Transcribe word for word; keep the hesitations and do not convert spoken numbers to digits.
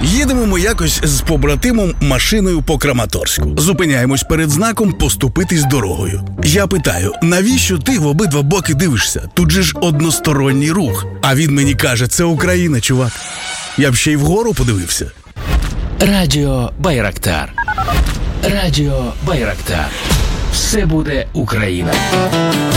Їдемо ми якось з побратимом машиною по Краматорську. Зупиняємось перед знаком «Поступитись дорогою». Я питаю, навіщо ти в обидва боки дивишся? Тут же ж односторонній рух. А він мені каже, це Україна, чувак. Я б ще й вгору подивився. Радіо Байрактар. Радіо Байрактар. Все буде Україна.